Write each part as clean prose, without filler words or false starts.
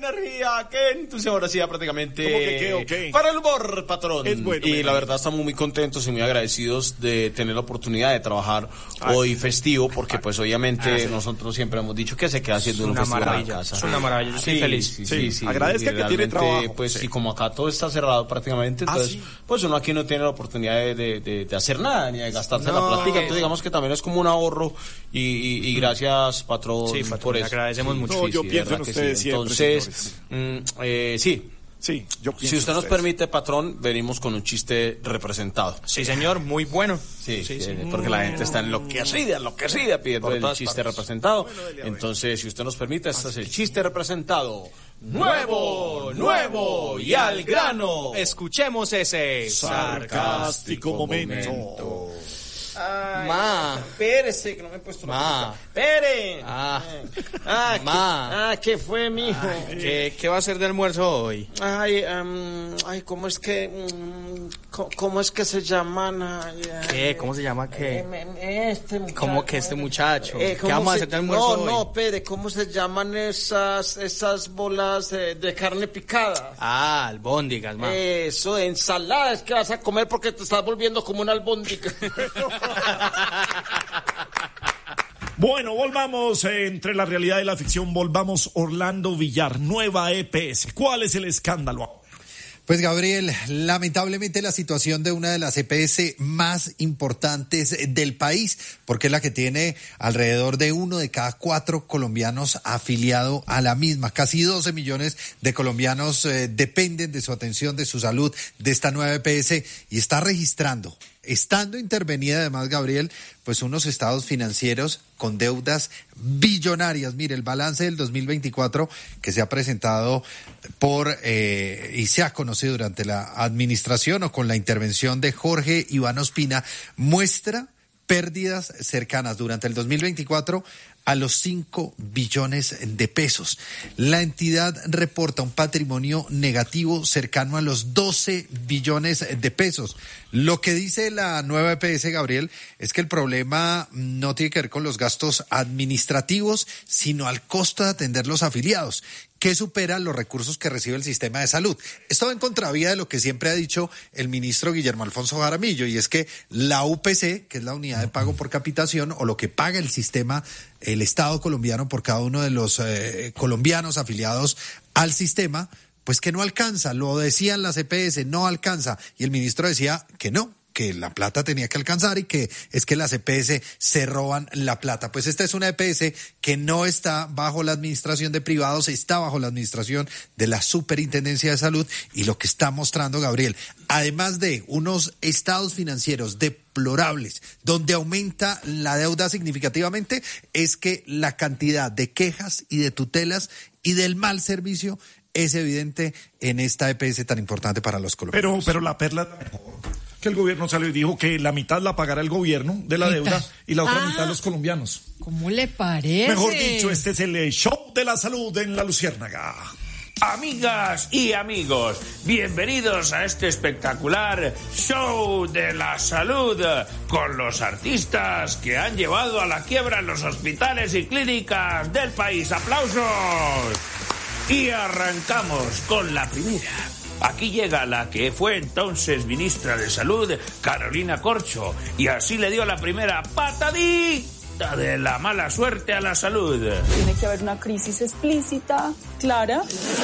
energía, qué entusiasmo. Ahora sí, ya prácticamente. ¿Cómo que qué? Para el humor, patrón. Es bueno, y la verdad estamos muy contentos y muy agradecidos de tener la oportunidad de trabajar hoy festivo, porque pues obviamente nosotros siempre hemos dicho que se queda haciendo un festival en casa. Es una maravilla, yo estoy feliz. Sí. Agradezca que tiene trabajo. Pues, y como acá todo está cerrado prácticamente, entonces, pues uno aquí no tiene la oportunidad de hacer nada, ni de gastarse la plática. Entonces digamos que también es como un ahorro y gracias, patrón, por eso. Agradecemos mucho. No, yo pienso en ustedes siempre. Entonces, Sí, yo pienso si usted nos permite, patrón, venimos con un chiste representado. Sí, señor, muy bueno. Sí, porque la gente está enloquecida pidiendo el chiste representado. Entonces, si usted nos permite, este es el chiste representado. Nuevo y al grano. Escuchemos ese sarcástico momento. Ay, Ma. Espérese, que no me he puesto la Ma. música. ¡Espere! Ma. ¿Qué fue, mijo? ¿Qué va a hacer de almuerzo hoy? ¿Cómo es que se llaman? ¿Qué? ¿Cómo se llama qué? Este muchacho. ¿Cómo que este muchacho? ¿Qué vamos a hacer de almuerzo hoy? No, espere, ¿cómo se llaman esas bolas de carne picada? Albóndigas, ma. Eso, ensalada es que vas a comer porque te estás volviendo como una albóndiga. Bueno, volvamos entre la realidad y la ficción. Volvamos Orlando Villar, nueva EPS. ¿Cuál es el escándalo? Pues Gabriel, lamentablemente la situación de una de las EPS más importantes del país, porque es la que tiene alrededor de 1 de cada 4 colombianos afiliado a la misma. Casi 12 millones de colombianos dependen de su atención, de su salud, de esta nueva EPS y está registrando, estando intervenida además, Gabriel, pues unos estados financieros con deudas billonarias. Mire, el balance del 2024 que se ha presentado y se ha conocido durante la administración o con la intervención de Jorge Iván Ospina muestra pérdidas cercanas durante el 2024 a los 5 billones de pesos. La entidad reporta un patrimonio negativo cercano a los 12 billones de pesos. Lo que dice la nueva EPS, Gabriel, es que el problema no tiene que ver con los gastos administrativos, sino al costo de atender los afiliados, que supera los recursos que recibe el sistema de salud. Esto va en contravía de lo que siempre ha dicho el ministro Guillermo Alfonso Jaramillo, y es que la UPC, que es la unidad de pago por capitación, o lo que paga el sistema, el Estado colombiano por cada uno de los colombianos afiliados al sistema, pues que no alcanza. Lo decían las EPS, no alcanza. Y el ministro decía que no, que la plata tenía que alcanzar y que es que las EPS se roban la plata. Pues esta es una EPS que no está bajo la administración de privados, está bajo la administración de la Superintendencia de Salud, y lo que está mostrando, Gabriel, además de unos estados financieros deplorables, donde aumenta la deuda significativamente, es que la cantidad de quejas y de tutelas y del mal servicio es evidente en esta EPS tan importante para los colombianos. Pero la perla que el gobierno salió y dijo que la mitad la pagará el gobierno de la deuda y la otra mitad los colombianos. ¿Cómo le parece? Mejor dicho, este es el show de la salud en La Luciérnaga. Amigas y amigos, bienvenidos a este espectacular show de la salud con los artistas que han llevado a la quiebra los hospitales y clínicas del país. ¡Aplausos! Y arrancamos con la primera. Aquí llega la que fue entonces ministra de Salud, Carolina Corcho, y así le dio la primera patadita de la mala suerte a la salud. Tiene que haber una crisis explícita, clara.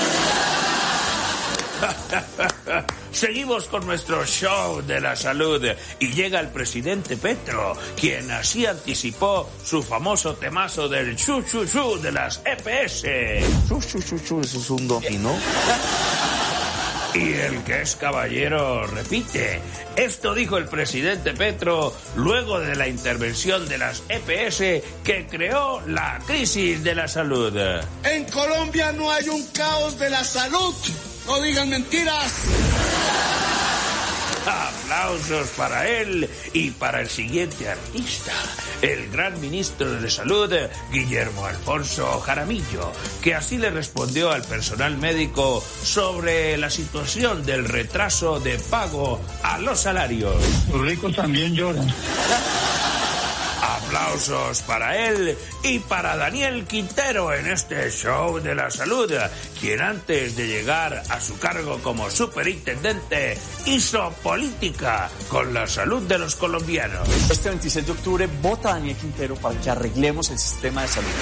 Seguimos con nuestro show de la salud y llega el presidente Petro, quien así anticipó su famoso temazo del chu chu chu de las EPS. Chu chu chu chu, eso es un dominó. Y el que es caballero repite. Esto dijo el presidente Petro luego de la intervención de las EPS que creó la crisis de la salud. En Colombia no hay un caos de la salud. No digan mentiras. Aplausos para él y para el siguiente artista, el gran ministro de Salud, Guillermo Alfonso Jaramillo, que así le respondió al personal médico sobre la situación del retraso de pago a los salarios. Los ricos también lloran. Aplausos para él y para Daniel Quintero en este show de la salud, quien antes de llegar a su cargo como superintendente hizo política con la salud de los colombianos. Este 26 de octubre vota Daniel Quintero para que arreglemos el sistema de salud.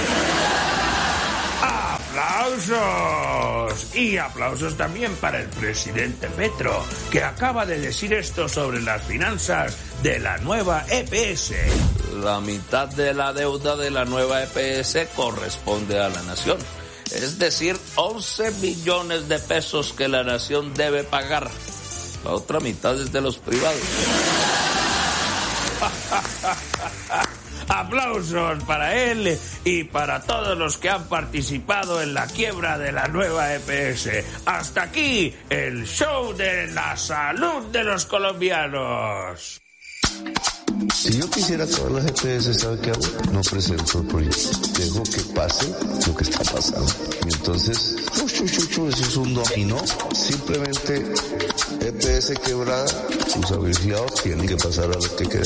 ¡Aplausos! Y aplausos también para el presidente Petro, que acaba de decir esto sobre las finanzas de la nueva EPS. La mitad de la deuda de la nueva EPS corresponde a la nación. Es decir, 11 billones de pesos que la nación debe pagar. La otra mitad es de los privados. Aplausos para él y para todos los que han participado en la quiebra de la nueva EPS. Hasta aquí el show de la salud de los colombianos. Si yo quisiera todas las EPS, ¿sabe qué hago? No presento el proyecto. Dejo que pase lo que está pasando. Y entonces, eso es un dominó. Simplemente EPS quebrada, sus afiliados tienen que pasar a los que quedan.